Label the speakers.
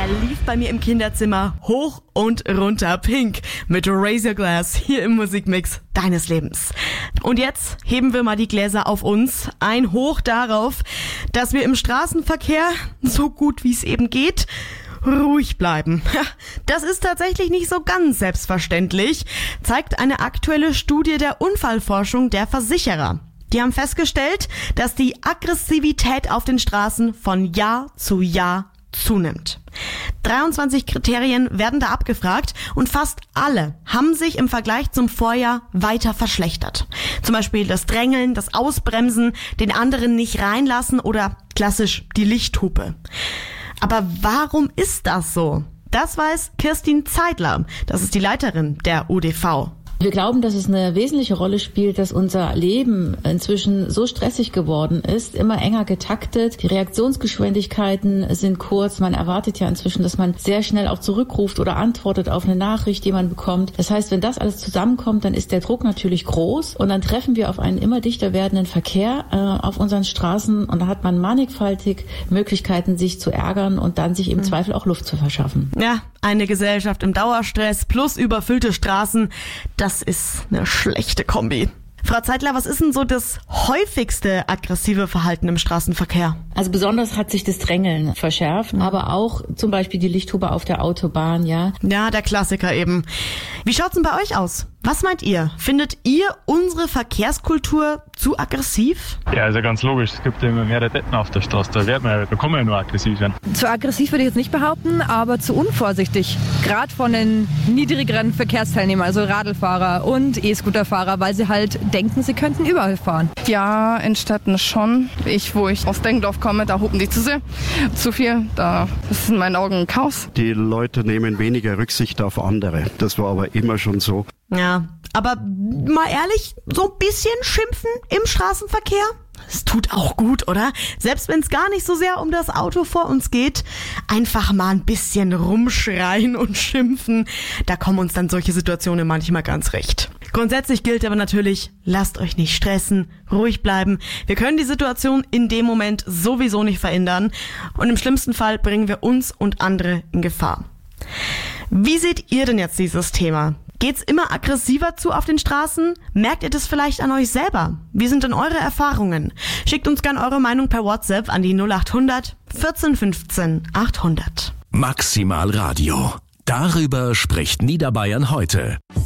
Speaker 1: Der lief bei mir im Kinderzimmer hoch und runter. Pink mit Raise Your Glass hier im Musikmix deines Lebens. Und jetzt heben wir mal die Gläser auf uns. Ein Hoch darauf, dass wir im Straßenverkehr, so gut wie es eben geht, ruhig bleiben. Das ist tatsächlich nicht so ganz selbstverständlich, zeigt eine aktuelle Studie der Unfallforschung der Versicherer. Die haben festgestellt, dass die Aggressivität auf den Straßen von Jahr zu Jahr zunimmt. 23 Kriterien werden da abgefragt und fast alle haben sich im Vergleich zum Vorjahr weiter verschlechtert. Zum Beispiel das Drängeln, das Ausbremsen, den anderen nicht reinlassen oder klassisch die Lichthupe. Aber warum ist das so? Das weiß Kirstin Zeidler. Das ist die Leiterin der UDV.
Speaker 2: Wir glauben, dass es eine wesentliche Rolle spielt, dass unser Leben inzwischen so stressig geworden ist, immer enger getaktet. Die Reaktionsgeschwindigkeiten sind kurz. Man erwartet ja inzwischen, dass man sehr schnell auch zurückruft oder antwortet auf eine Nachricht, die man bekommt. Das heißt, wenn das alles zusammenkommt, dann ist der Druck natürlich groß und dann treffen wir auf einen immer dichter werdenden Verkehr auf unseren Straßen und da hat man mannigfaltig Möglichkeiten, sich zu ärgern und dann sich im Zweifel auch Luft zu verschaffen.
Speaker 1: Ja, eine Gesellschaft im Dauerstress plus überfüllte Straßen, das ist eine schlechte Kombi. Frau Zeidler, was ist denn so das häufigste aggressive Verhalten im Straßenverkehr?
Speaker 2: Also besonders hat sich das Drängeln verschärft, aber auch zum Beispiel die Lichthupe auf der Autobahn, ja.
Speaker 1: Ja, der Klassiker eben. Wie schaut's denn bei euch aus? Was meint ihr? Findet ihr unsere Verkehrskultur zu aggressiv?
Speaker 3: Ja, ist ja ganz logisch. Es gibt immer mehr Detten auf der Straße. Da kann man ja nur aggressiv werden.
Speaker 4: Zu aggressiv würde ich jetzt nicht behaupten, aber zu unvorsichtig. Gerade von den niedrigeren Verkehrsteilnehmern, also Radlfahrer und E-Scooterfahrer, weil sie halt denken, sie könnten überall fahren.
Speaker 5: Ja, in Städten schon. Wo ich aus Dengdorf komme, da hupen die zu sehr. Zu viel, das ist in meinen Augen ein Chaos.
Speaker 6: Die Leute nehmen weniger Rücksicht auf andere. Das war aber immer schon so.
Speaker 1: Ja, aber mal ehrlich, so ein bisschen schimpfen im Straßenverkehr? Es tut auch gut, oder? Selbst wenn es gar nicht so sehr um das Auto vor uns geht, einfach mal ein bisschen rumschreien und schimpfen. Da kommen uns dann solche Situationen manchmal ganz recht. Grundsätzlich gilt aber natürlich, lasst euch nicht stressen, ruhig bleiben. Wir können die Situation in dem Moment sowieso nicht verändern und im schlimmsten Fall bringen wir uns und andere in Gefahr. Wie seht ihr denn jetzt dieses Thema? Geht's immer aggressiver zu auf den Straßen? Merkt ihr das vielleicht an euch selber? Wie sind denn eure Erfahrungen? Schickt uns gern eure Meinung per WhatsApp an die 0800 14 15 800.
Speaker 7: Maximal Radio. Darüber spricht Niederbayern heute.